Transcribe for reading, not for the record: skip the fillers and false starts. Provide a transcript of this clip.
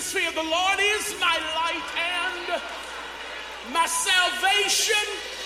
fear. The Lord is my light and my salvation.